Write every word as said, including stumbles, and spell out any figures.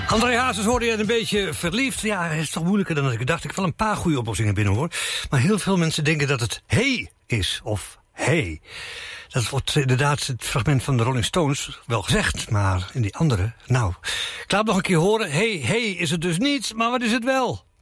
André Hazes hoorde je een beetje verliefd. Ja, het is toch moeilijker dan ik dacht. Ik heb wel een paar goede oplossingen binnen, hoor. Maar heel veel mensen denken dat het hey is, of hey. Dat wordt inderdaad het fragment van de Rolling Stones wel gezegd. Maar in die andere, nou... Ik laat het nog een keer horen. Hey, hey is het dus niet, maar wat is het wel?